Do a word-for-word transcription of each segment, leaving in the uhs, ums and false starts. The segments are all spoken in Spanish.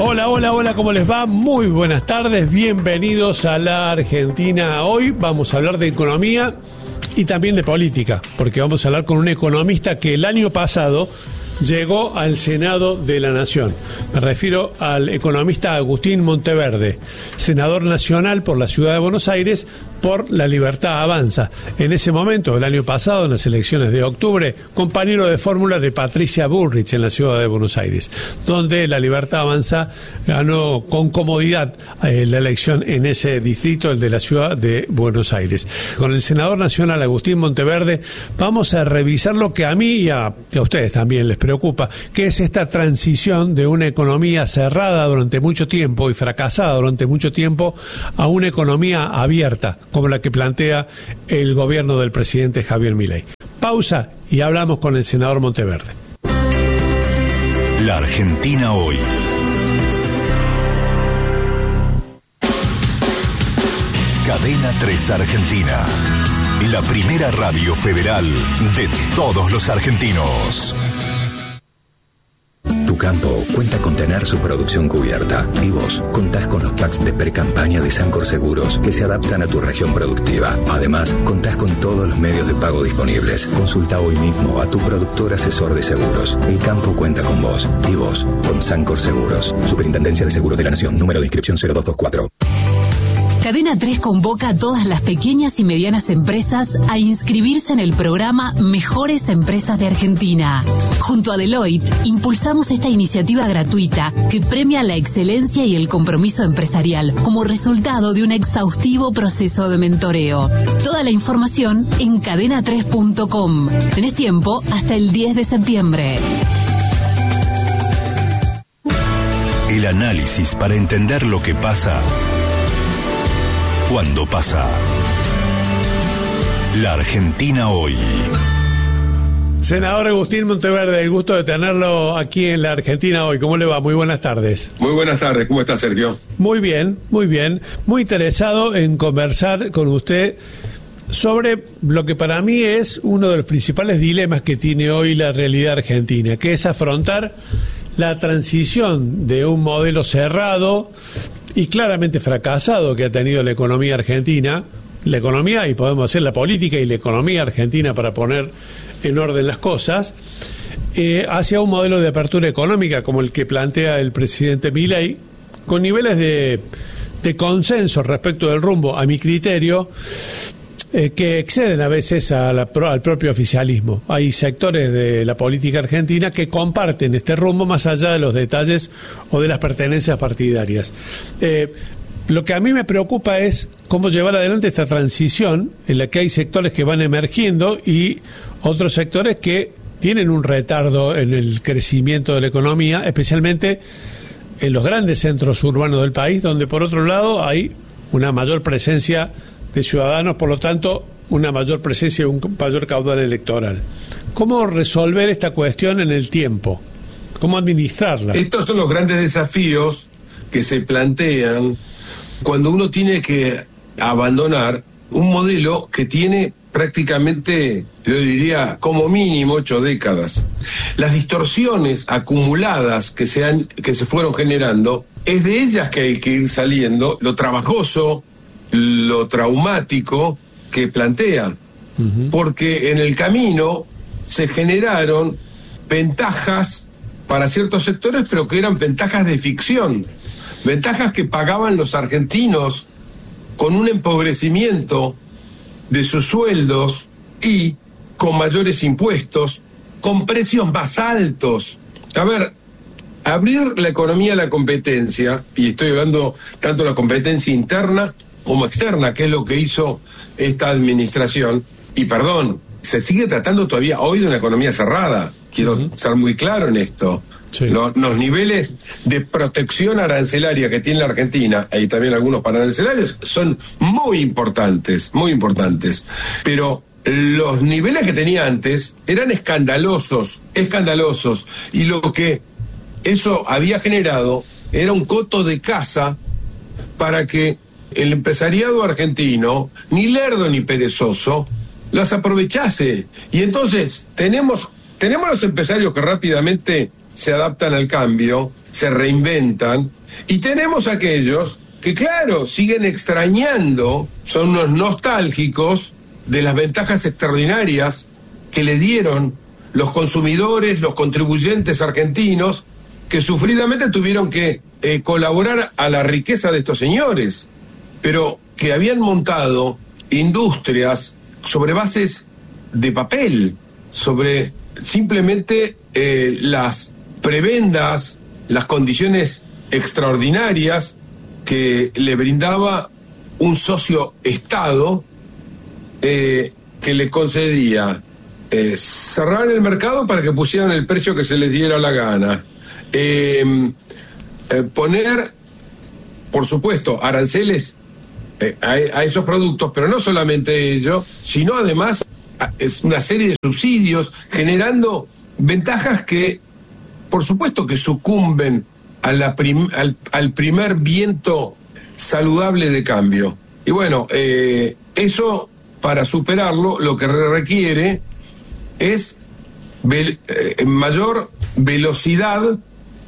Hola, hola, hola, ¿cómo les va? Muy buenas tardes, bienvenidos a la Argentina. Hoy vamos a hablar de economía y también de política, porque vamos a hablar con un economista que el año pasado llegó al Senado de la Nación. Me refiero al economista Agustín Monteverde, senador nacional por la Ciudad de Buenos Aires por La Libertad Avanza. En ese momento, el año pasado, en las elecciones de octubre, compañero de fórmula de Patricia Bullrich en la Ciudad de Buenos Aires, donde La Libertad Avanza ganó con comodidad eh, la elección en ese distrito, el de la Ciudad de Buenos Aires. Con el senador nacional Agustín Monteverde vamos a revisar lo que a mí y a, y a ustedes también les preocupa, que es esta transición de una economía cerrada durante mucho tiempo y fracasada durante mucho tiempo a una economía abierta, como la que plantea el gobierno del presidente Javier Milei. Pausa y hablamos con el senador Monteverde. La Argentina hoy. Cadena tres Argentina. La primera radio federal de todos los argentinos. Tu campo cuenta con tener su producción cubierta y vos contás con los packs de pre-campaña de Sancor Seguros que se adaptan a tu región productiva. Además, contás con todos los medios de pago disponibles. Consulta hoy mismo a tu productor asesor de seguros. El campo cuenta con vos y vos con Sancor Seguros. Superintendencia de Seguros de la Nación. Número de inscripción cero dos dos cuatro. Cadena tres convoca a todas las pequeñas y medianas empresas a inscribirse en el programa Mejores Empresas de Argentina. Junto a Deloitte, impulsamos esta iniciativa gratuita que premia la excelencia y el compromiso empresarial como resultado de un exhaustivo proceso de mentoreo. Toda la información en cadena tres punto com. Tenés tiempo hasta el diez de septiembre. El análisis para entender lo que pasa cuando pasa. La Argentina hoy. Senador Agustín Monteverde, el gusto de tenerlo aquí en La Argentina hoy. ¿Cómo le va? Muy buenas tardes. Muy buenas tardes. ¿Cómo está, Sergio? Muy bien, muy bien. Muy interesado en conversar con usted sobre lo que para mí es uno de los principales dilemas que tiene hoy la realidad argentina, que es afrontar la transición de un modelo cerrado y claramente fracasado que ha tenido la economía argentina, la economía y podemos decir la política y la economía argentina para poner en orden las cosas, eh, hacia un modelo de apertura económica como el que plantea el presidente Milei, con niveles de, de consenso respecto del rumbo, a mi criterio, Eh, que exceden a veces a la, al propio oficialismo. Hay sectores de la política argentina que comparten este rumbo más allá de los detalles o de las pertenencias partidarias. Eh, lo que a mí me preocupa es cómo llevar adelante esta transición en la que hay sectores que van emergiendo y otros sectores que tienen un retardo en el crecimiento de la economía, especialmente en los grandes centros urbanos del país, donde por otro lado hay una mayor presencia de ciudadanos, por lo tanto, una mayor presencia y un mayor caudal electoral. ¿Cómo resolver esta cuestión en el tiempo? ¿Cómo administrarla? Estos son los grandes desafíos que se plantean cuando uno tiene que abandonar un modelo que tiene prácticamente, yo diría, como mínimo ocho décadas. Las distorsiones acumuladas que se han, que se fueron generando, es de ellas que hay que ir saliendo, lo trabajoso, lo traumático que plantea, uh-huh. Porque en el camino se generaron ventajas para ciertos sectores, pero que eran ventajas de ficción, ventajas que pagaban los argentinos con un empobrecimiento de sus sueldos y con mayores impuestos, con precios más altos. A ver, abrir la economía a la competencia, y estoy hablando tanto de la competencia interna como externa, que es lo que hizo esta administración, y perdón, se sigue tratando todavía hoy de una economía cerrada, quiero uh-huh. ser muy claro en esto. Sí. Los, los niveles de protección arancelaria que tiene la Argentina, y también algunos pararancelarios, son muy importantes, muy importantes, pero los niveles que tenía antes eran escandalosos, escandalosos, y lo que eso había generado era un coto de caza para que el empresariado argentino, ni lerdo ni perezoso, las aprovechase. Y entonces tenemos, tenemos los empresarios que rápidamente se adaptan al cambio, se reinventan, y tenemos aquellos que, claro, siguen extrañando, son unos nostálgicos de las ventajas extraordinarias que le dieron los consumidores, los contribuyentes argentinos, que sufridamente tuvieron que eh, colaborar a la riqueza de estos señores, pero que habían montado industrias sobre bases de papel, sobre simplemente eh, las prebendas, las condiciones extraordinarias que le brindaba un socio Estado eh, que le concedía eh, cerrar el mercado para que pusieran el precio que se les diera la gana, eh, eh, poner, por supuesto, aranceles eh, a, a esos productos, pero no solamente ello, sino además a, es una serie de subsidios generando ventajas que, por supuesto, que sucumben a la prim, al, al primer viento saludable de cambio. Y bueno, eh, eso, para superarlo, lo que requiere es ve, eh, mayor velocidad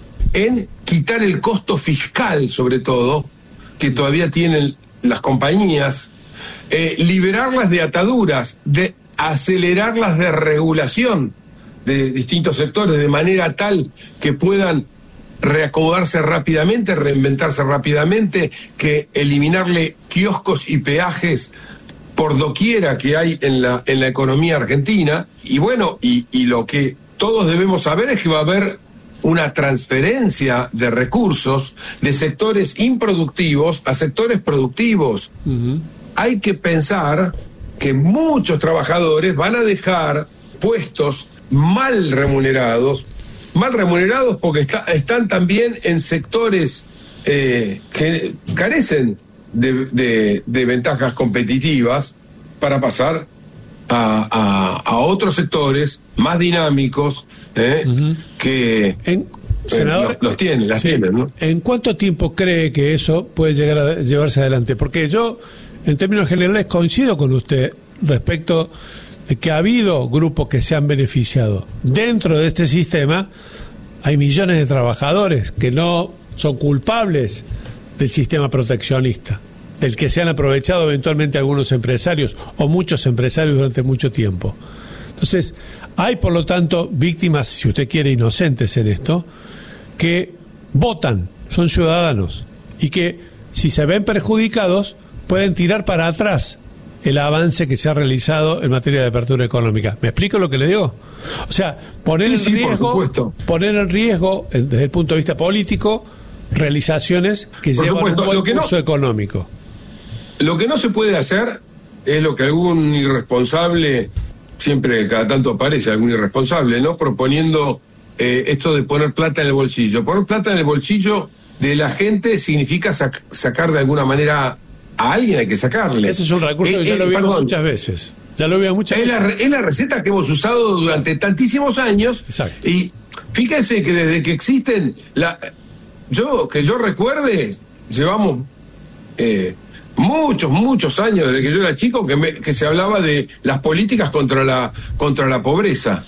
en quitar el costo fiscal, sobre todo, que todavía tienen las compañías, eh, liberarlas de ataduras, de acelerarlas de regulación de distintos sectores, de manera tal que puedan reacomodarse rápidamente, reinventarse rápidamente, que eliminarle kioscos y peajes por doquiera que hay en la, en la economía argentina. Y bueno, y, y lo que todos debemos saber es que va a haber una transferencia de recursos de sectores improductivos a sectores productivos. Uh-huh. Hay que pensar que muchos trabajadores van a dejar puestos mal remunerados, mal remunerados porque está, están también en sectores eh, que carecen de, de, de ventajas competitivas, para pasar a, a, a otros sectores más dinámicos eh, uh-huh. que en, senador, eh, los, los tienen, las sí. tienen, ¿no? ¿En cuánto tiempo cree que eso puede llegar a llevarse adelante? Porque yo, en términos generales, coincido con usted respecto de que ha habido grupos que se han beneficiado. Dentro de este sistema hay millones de trabajadores que no son culpables del sistema proteccionista, del que se han aprovechado eventualmente algunos empresarios o muchos empresarios durante mucho tiempo. Entonces, hay por lo tanto víctimas, si usted quiere, inocentes en esto, que votan, son ciudadanos, y que si se ven perjudicados pueden tirar para atrás el avance que se ha realizado en materia de apertura económica. ¿Me explico lo que le digo? O sea, poner sí, en sí, riesgo, poner en riesgo, desde el punto de vista político, realizaciones que por llevan supuesto, un buen curso no, económico. Lo que no se puede hacer es lo que algún irresponsable, siempre cada tanto aparece algún irresponsable, ¿no? Proponiendo eh, esto de poner plata en el bolsillo. Poner plata en el bolsillo de la gente significa sac- sacar de alguna manera a alguien, hay que sacarle. Ese es un recurso eh, que ya eh, lo vimos muchas veces. Ya lo vimos muchas es veces. La, es la receta que hemos usado durante tantísimos años. Exacto. Y fíjense que desde que existen, la, yo que yo recuerde, llevamos eh, muchos, muchos años, desde que yo era chico, que, me, que se hablaba de las políticas contra la, contra la pobreza.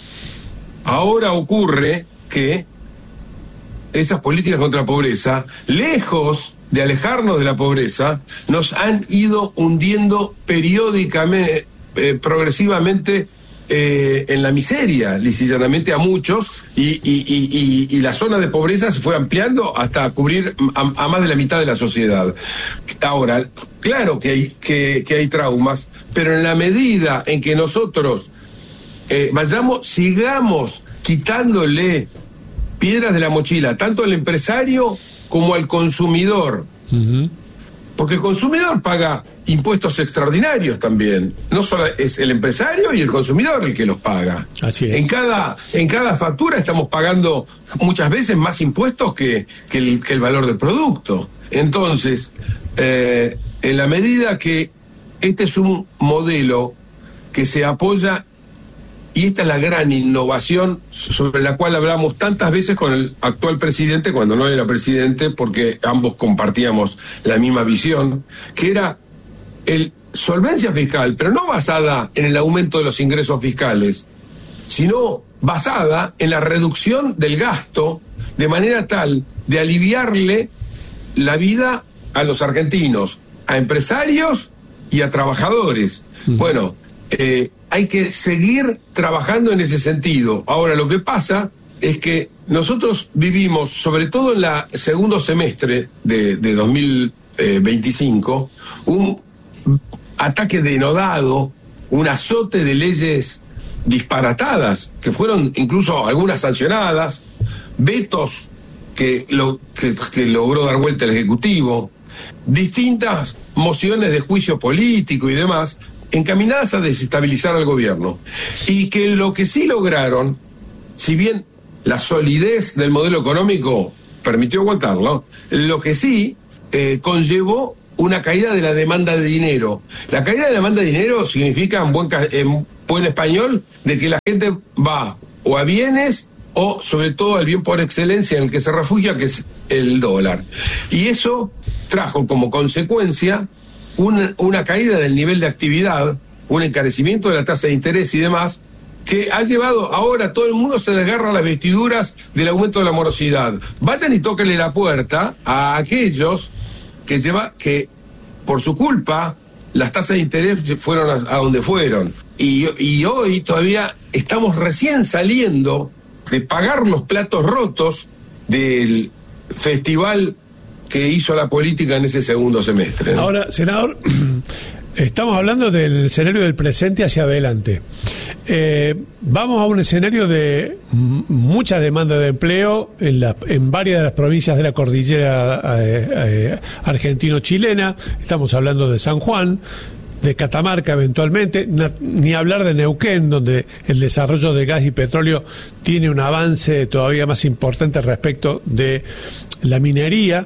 Ahora ocurre que esas políticas contra la pobreza, lejos de alejarnos de la pobreza, nos han ido hundiendo periódicamente, eh, progresivamente eh, en la miseria, lisa y llanamente a muchos, y, y, y, y, y la zona de pobreza se fue ampliando hasta cubrir a, a más de la mitad de la sociedad. Ahora, claro que hay, que, que hay traumas, pero en la medida en que nosotros eh, vayamos, sigamos quitándole piedras de la mochila, tanto al empresario como al consumidor. Uh-huh. Porque el consumidor paga impuestos extraordinarios también. No solo es el empresario y el consumidor el que los paga. Así es. En cada, en cada factura estamos pagando muchas veces más impuestos que, que, el, que el valor del producto. Entonces, eh, en la medida que este es un modelo que se apoya, y esta es la gran innovación sobre la cual hablamos tantas veces con el actual presidente cuando no era presidente, porque ambos compartíamos la misma visión, que era el solvencia fiscal, pero no basada en el aumento de los ingresos fiscales, sino basada en la reducción del gasto, de manera tal de aliviarle la vida a los argentinos, a empresarios y a trabajadores. Uh-huh. Bueno, eh, hay que seguir trabajando en ese sentido. Ahora, lo que pasa es que nosotros vivimos, sobre todo en el segundo semestre de, de dos mil veinticinco, un ataque denodado, un azote de leyes disparatadas, que fueron incluso algunas sancionadas, vetos que, lo, que, que logró dar vuelta el Ejecutivo, distintas mociones de juicio político y demás, encaminadas a desestabilizar al gobierno. Y que lo que sí lograron, si bien la solidez del modelo económico permitió aguantarlo, lo que sí eh, conllevó una caída de la demanda de dinero. La caída de la demanda de dinero significa en buen, en buen español de que la gente va o a bienes o sobre todo al bien por excelencia en el que se refugia, que es el dólar. Y eso trajo como consecuencia una, una caída del nivel de actividad, un encarecimiento de la tasa de interés y demás, que ha llevado, ahora todo el mundo se desgarra las vestiduras del aumento de la morosidad. Vayan y tóquenle la puerta a aquellos que lleva que por su culpa las tasas de interés fueron a, a donde fueron. Y, y hoy todavía estamos recién saliendo de pagar los platos rotos del festival que hizo la política en ese segundo semestre, ¿no? Ahora, senador, estamos hablando del escenario del presente hacia adelante. Eh, vamos a un escenario de m- mucha demanda de empleo en, la, en varias de las provincias de la cordillera eh, eh, argentino-chilena. Estamos hablando de San Juan, de Catamarca eventualmente, na, ni hablar de Neuquén, donde el desarrollo de gas y petróleo tiene un avance todavía más importante respecto de la minería.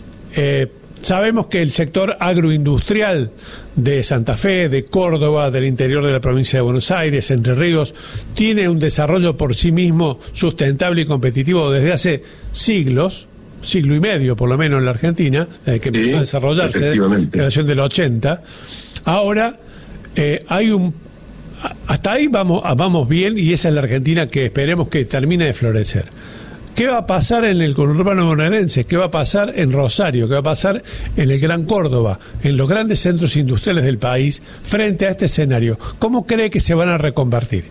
Eh, sabemos que el sector agroindustrial de Santa Fe, de Córdoba, del interior de la provincia de Buenos Aires, Entre Ríos, tiene un desarrollo por sí mismo sustentable y competitivo desde hace siglos, siglo y medio por lo menos en la Argentina, desde que sí, empezó a desarrollarse, generación del ochenta. Ahora eh, hay un hasta ahí vamos vamos bien, y esa es la Argentina que esperemos que termine de florecer. ¿Qué va a pasar en el conurbano bonaerense? ¿Qué va a pasar en Rosario? ¿Qué va a pasar en el Gran Córdoba? En los grandes centros industriales del país frente a este escenario. ¿Cómo cree que se van a reconvertir?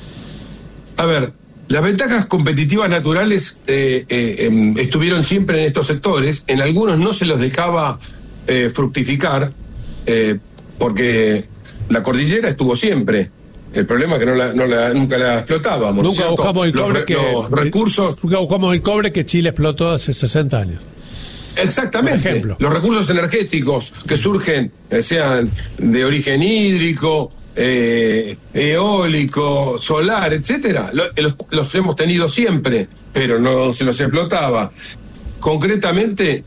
A ver, las ventajas competitivas naturales eh, eh, eh, estuvieron siempre en estos sectores. En algunos no se los dejaba eh, fructificar eh, porque la cordillera estuvo siempre. El problema es que no la, no la, nunca la explotábamos. Nunca ¿cierto? buscamos el cobre los, que los recursos. Nunca buscamos el cobre que Chile explotó hace sesenta años. Exactamente. Por ejemplo. Los recursos energéticos que surgen, eh, sean de origen hídrico, eh, eólico, solar, etcétera, lo, los, los hemos tenido siempre, pero no se los explotaba. Concretamente,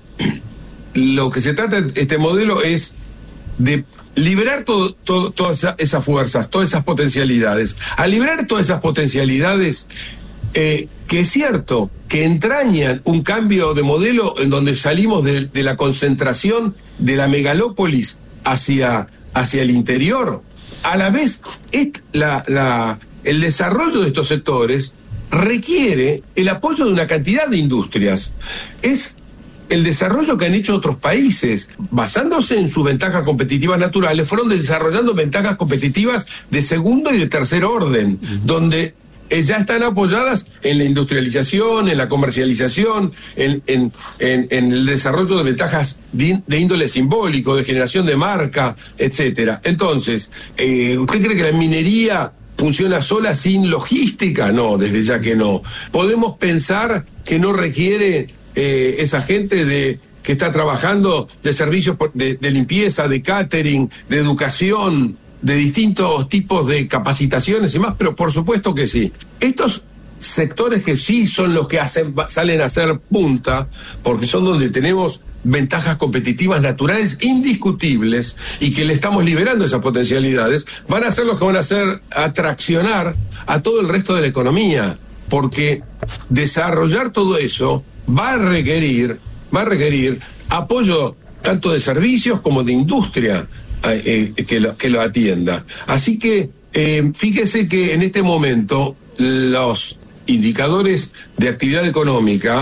lo que se trata de este modelo es de liberar todo, todo, todas esas fuerzas, todas esas potencialidades. Al liberar todas esas potencialidades, eh, que es cierto que entrañan un cambio de modelo en donde salimos de, de la concentración de la megalópolis hacia, hacia el interior, a la vez es la, la, el desarrollo de estos sectores requiere el apoyo de una cantidad de industrias. Es el desarrollo que han hecho otros países, basándose en sus ventajas competitivas naturales, fueron desarrollando ventajas competitivas de segundo y de tercer orden, uh-huh. donde eh, ya están apoyadas en la industrialización, en la comercialización, en, en, en, en el desarrollo de ventajas de, de índole simbólico, de generación de marca, etcétera. Entonces, eh, ¿usted cree que la minería funciona sola sin logística? No, desde ya que no. Podemos pensar que no requiere Eh, esa gente de que está trabajando de servicios de, de limpieza, de catering, de educación, de distintos tipos de capacitaciones y más, pero por supuesto que sí. Estos sectores que sí son los que hacen, salen a hacer punta, porque son donde tenemos ventajas competitivas naturales indiscutibles y que le estamos liberando esas potencialidades, van a ser los que van a hacer atraccionar a todo el resto de la economía, porque desarrollar todo eso va a requerir, va a requerir apoyo tanto de servicios como de industria eh, eh, que, lo, que lo atienda. Así que eh, fíjese que en este momento los indicadores de actividad económica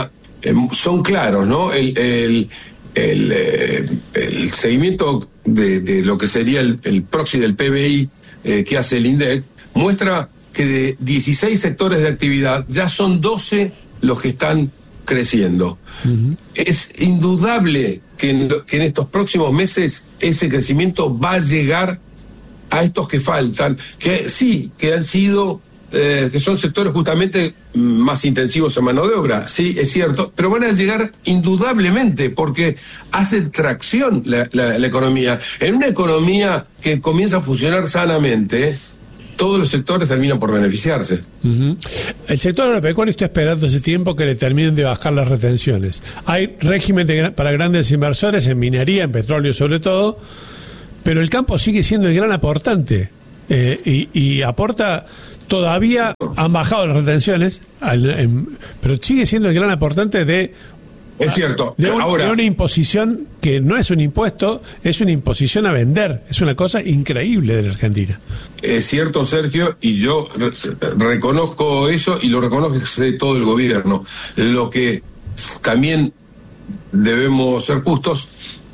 eh, son claros, ¿no? El, el, el, eh, el seguimiento de, de lo que sería el, el proxy del P B I eh, que hace el INDEC muestra que de dieciséis sectores de actividad ya son doce los que están creciendo. Uh-huh. Es indudable que en, que en estos próximos meses ese crecimiento va a llegar a estos que faltan, que sí, que han sido, eh, que son sectores justamente más intensivos en mano de obra, sí, es cierto, pero van a llegar indudablemente porque hace tracción la, la, la economía. En una economía que comienza a funcionar sanamente, todos los sectores terminan por beneficiarse. Uh-huh. El sector agropecuario está esperando ese tiempo que le terminen de bajar las retenciones. Hay régimen de, para grandes inversores en minería, en petróleo sobre todo, pero el campo sigue siendo el gran aportante eh, y, y aporta, todavía han bajado las retenciones, al, en, pero sigue siendo el gran aportante de... Es cierto. De, un, Ahora, de una imposición que no es un impuesto, es una imposición a vender. Es una cosa increíble de la Argentina. Es cierto, Sergio, y yo re- reconozco eso y lo reconoce todo el gobierno. Lo que también debemos ser justos,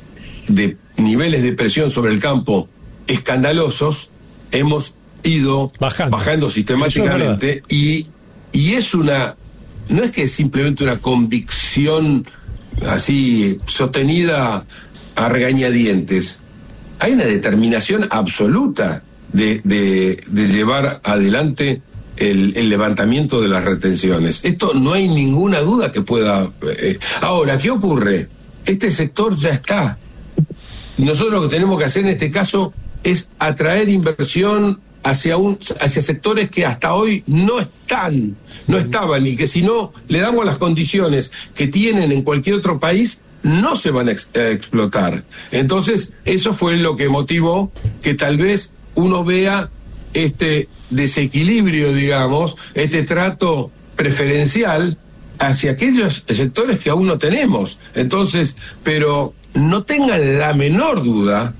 de niveles de presión sobre el campo escandalosos, hemos ido bajando, bajando sistemáticamente y, y es una... No es que es simplemente una convicción así sostenida a regañadientes. Hay una determinación absoluta de, de, de llevar adelante el, el levantamiento de las retenciones. Esto no hay ninguna duda que pueda... Eh. Ahora, ¿qué ocurre? Este sector ya está. Nosotros lo que tenemos que hacer en este caso es atraer inversión hacia un hacia sectores que hasta hoy no están, no estaban, y que si no le damos las condiciones que tienen en cualquier otro país, no se van a, ex, a explotar. Entonces, eso fue lo que motivó que tal vez uno vea este desequilibrio, digamos, este trato preferencial hacia aquellos sectores que aún no tenemos. Entonces, pero no tengan la menor duda.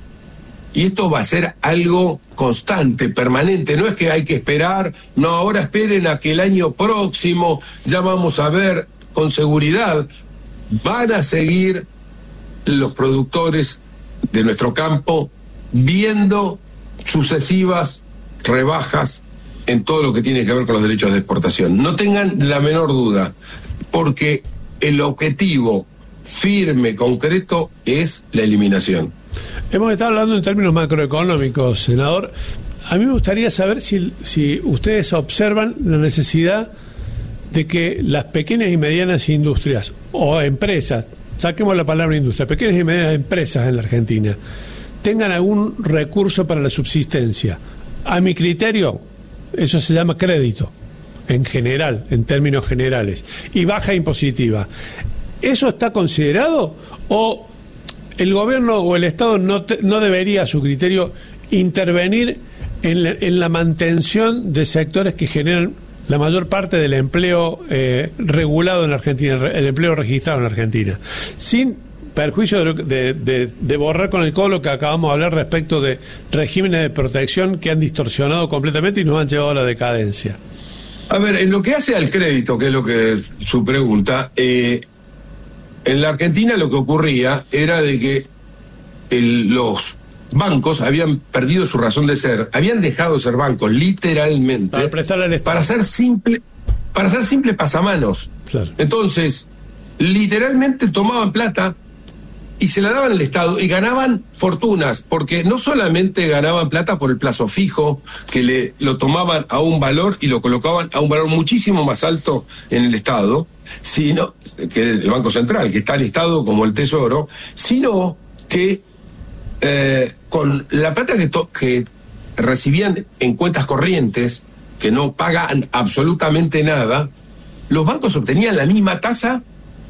Y esto va a ser algo constante, permanente. No es que hay que esperar, no, ahora esperen a que el año próximo ya vamos a ver con seguridad. Van a seguir los productores de nuestro campo viendo sucesivas rebajas en todo lo que tiene que ver con los derechos de exportación. No tengan la menor duda, porque el objetivo firme, concreto, es la eliminación. Hemos estado hablando en términos macroeconómicos, senador. A mí me gustaría saber si, si ustedes observan la necesidad de que las pequeñas y medianas industrias o empresas, saquemos la palabra industria, pequeñas y medianas empresas en la Argentina, tengan algún recurso para la subsistencia. A mi criterio, eso se llama crédito, en general, en términos generales, y baja impositiva. ¿Eso está considerado o el gobierno o el Estado no, te, no debería, a su criterio, intervenir en la, en la mantención de sectores que generan la mayor parte del empleo eh, regulado en la Argentina, el empleo registrado en la Argentina, sin perjuicio de, de, de, de borrar con el codo lo que acabamos de hablar respecto de regímenes de protección que han distorsionado completamente y nos han llevado a la decadencia? A ver, en lo que hace al crédito, que es lo que es su pregunta, eh, en la Argentina lo que ocurría era de que el, los bancos habían perdido su razón de ser, habían dejado de ser bancos, literalmente, para prestarle al Estado, para ser simple, para ser simple pasamanos. Claro. Entonces, literalmente tomaban plata y se la daban al Estado y ganaban fortunas, porque no solamente ganaban plata por el plazo fijo, que le lo tomaban a un valor y lo colocaban a un valor muchísimo más alto en el Estado, sino que el Banco Central, que está listado como el Tesoro, sino que eh, con la plata que, to- que recibían en cuentas corrientes, que no pagan absolutamente nada, los bancos obtenían la misma tasa,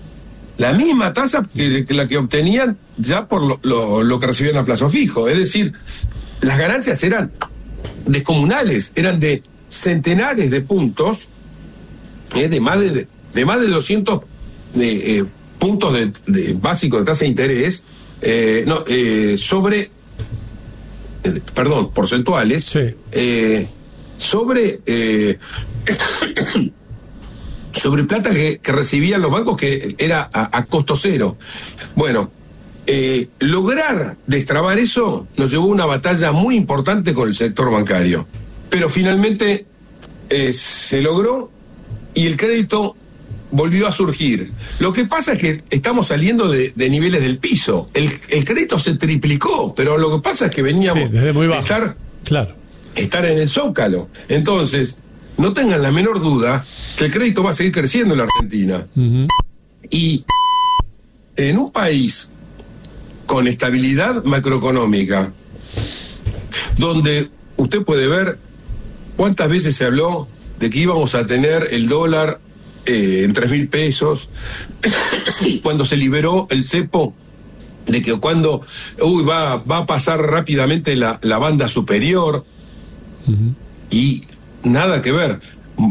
la misma tasa que, que la que obtenían ya por lo, lo, lo que recibían a plazo fijo. Es decir, las ganancias eran descomunales, eran de centenares de puntos, eh, de más de, de más de doscientos eh, eh, puntos de, de básicos de tasa de interés, eh, no, eh, sobre, eh, perdón, porcentuales, sí. eh, sobre... Eh, sobre plata que, que recibían los bancos, que era a, a costo cero. Bueno, eh, lograr destrabar eso nos llevó a una batalla muy importante con el sector bancario. Pero finalmente eh, se logró y el crédito volvió a surgir. Lo que pasa es que estamos saliendo de, de niveles del piso. El, el crédito se triplicó, pero lo que pasa es que veníamos sí, desde muy bajo. de estar, claro. estar en el zócalo. Entonces, no tengan la menor duda que el crédito va a seguir creciendo en la Argentina. Uh-huh. Y en un país con estabilidad macroeconómica, donde usted puede ver cuántas veces se habló de que íbamos a tener el dólar eh, en tres mil pesos, cuando se liberó el cepo, de que cuando uy, va, va a pasar rápidamente la, la banda superior, uh-huh. y nada que ver.